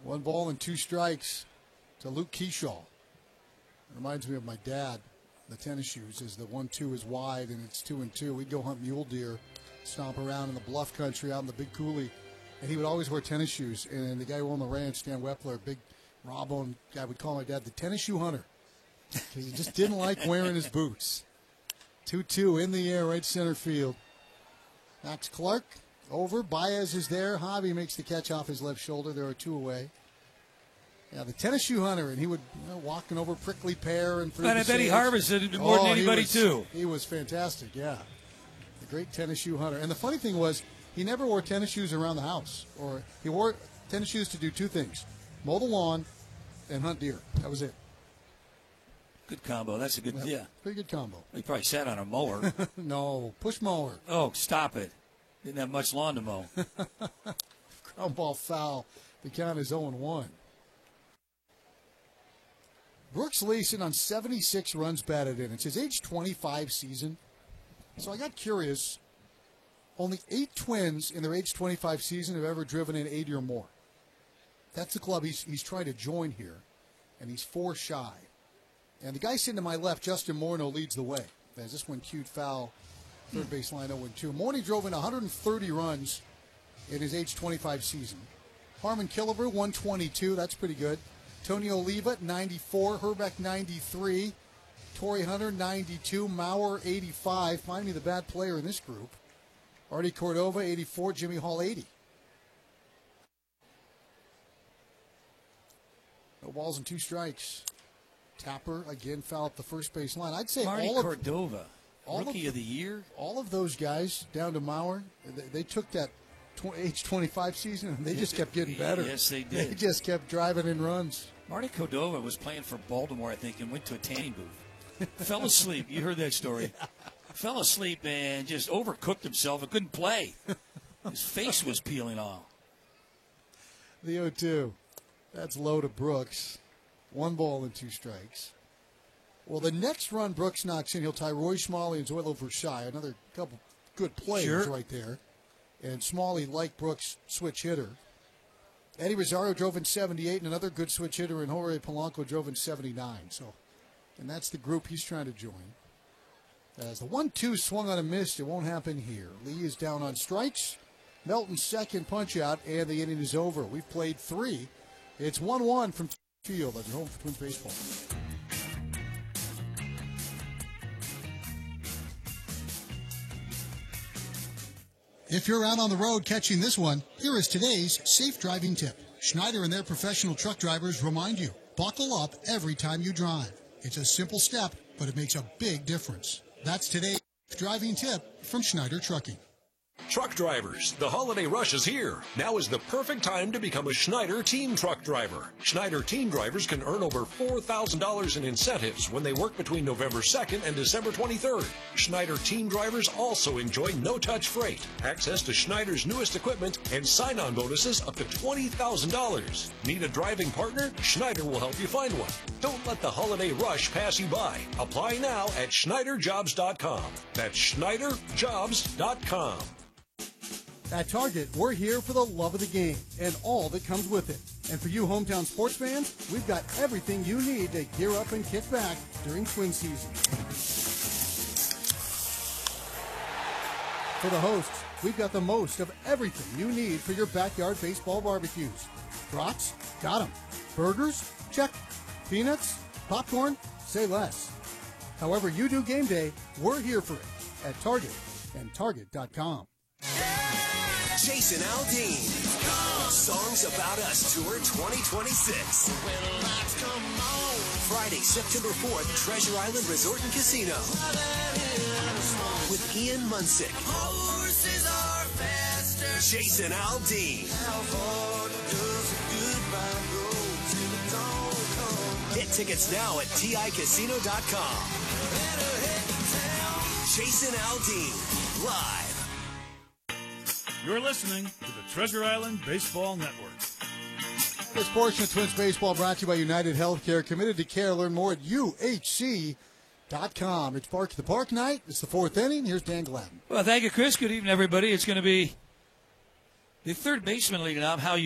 1 ball and 2 strikes to Luke Keyshaw. Reminds me of my dad. The tennis shoes is the 1-2 is wide and it's 2-2. We'd go hunt mule deer, stomp around in the bluff country out in the big coulee, and he would always wear tennis shoes. And the guy who owned the ranch, Stan Wepler, big raw-boned guy, would call my dad the tennis shoe hunter because he just didn't like wearing his boots. 2-2 in the air, right center field. Max Clark over. Baez is there. Javi makes the catch off his left shoulder. There are 2 away. Yeah, the tennis shoe hunter, and he would walking over prickly pear and through. And I bet he harvested it more than anybody too. He was fantastic. Yeah, the great tennis shoe hunter. And the funny thing was, he never wore tennis shoes around the house, or he wore tennis shoes to do 2 things: mow the lawn and hunt deer. That was it. Good combo. That's a good, yeah. Pretty good combo. He probably sat on a mower. No, push mower. Oh, stop it. Didn't have much lawn to mow. Ground ball foul. The count is 0-1. Brooks Leeson on 76 runs batted in. It's his age 25 season. So I got curious. Only 8 Twins in their age 25 season have ever driven in 80 or more. That's the club he's trying to join here, and he's 4 shy. And the guy sitting to my left, Justin Morneau, leads the way. As this one cued foul, third base line 0-2. Morneau drove in 130 runs in his age 25 season. Harmon Killebrew, 122. That's pretty good. Tony Oliva, 94. Herbeck, 93. Torrey Hunter, 92. Mauer, 85. Find me the bad player in this group. Artie Cordova, 84. Jimmy Hall, 80. No balls and 2 strikes. Tapper, again, foul up the first base line. I'd say Marty all of Cordova, Rookie of the Year. All of those guys down to Mauer, they took that age 25 season, and they just kept getting better. Yes, they did. They just kept driving in runs. Marty Cordova was playing for Baltimore, I think, and went to a tanning booth. Fell asleep. You heard that story. Yeah. Fell asleep and just overcooked himself and couldn't play. His face was peeling off. The 0-2. That's low to Brooks. 1 ball and 2 strikes. Well, the next run Brooks knocks in, he'll tie Roy Smalley and Zoilo Vershai. Another couple good players right there. And Smalley, like Brooks, switch hitter. Eddie Rosario drove in 78, and another good switch hitter, and Jorge Polanco drove in 79. And that's the group he's trying to join. As the 1-2 swung on a miss, it won't happen here. Lee is down on strikes. Melton's second punch out, and the inning is over. We've played 3. It's 1-1 from Field at home for Twins baseball. If you're out on the road catching this one, here is today's safe driving tip. Schneider and their professional truck drivers remind you, buckle up every time you drive. It's a simple step, but it makes a big difference. That's today's driving tip from Schneider Trucking. Truck drivers, the holiday rush is here. Now is the perfect time to become a Schneider Team Truck Driver. Schneider Team Drivers can earn over $4,000 in incentives when they work between November 2nd and December 23rd. Schneider Team Drivers also enjoy no-touch freight, access to Schneider's newest equipment, and sign-on bonuses up to $20,000. Need a driving partner? Schneider will help you find one. Don't let the holiday rush pass you by. Apply now at SchneiderJobs.com. That's SchneiderJobs.com. At Target, we're here for the love of the game and all that comes with it. And for you hometown sports fans, we've got everything you need to gear up and kick back during Twin season. For the hosts, we've got the most of everything you need for your backyard baseball barbecues. Brats? Got 'em. Burgers? Check. Peanuts? Popcorn? Say less. However you do game day, we're here for it at Target and Target.com. Jason Aldean. Songs About Us Tour 2026. Friday, September 4th, Treasure Island Resort and Casino. With Ian Munsick. Jason Aldean. Get tickets now at TICasino.com. Jason Aldean, live. You're listening to the Treasure Island Baseball Network. This portion of Twins Baseball brought to you by United Healthcare. Committed to care. Learn more at UHC.com. It's Park to the Park night. It's the 4th inning. Here's Dan Gladden. Well, thank you, Chris. Good evening, everybody. It's going to be the third baseman leading off. How you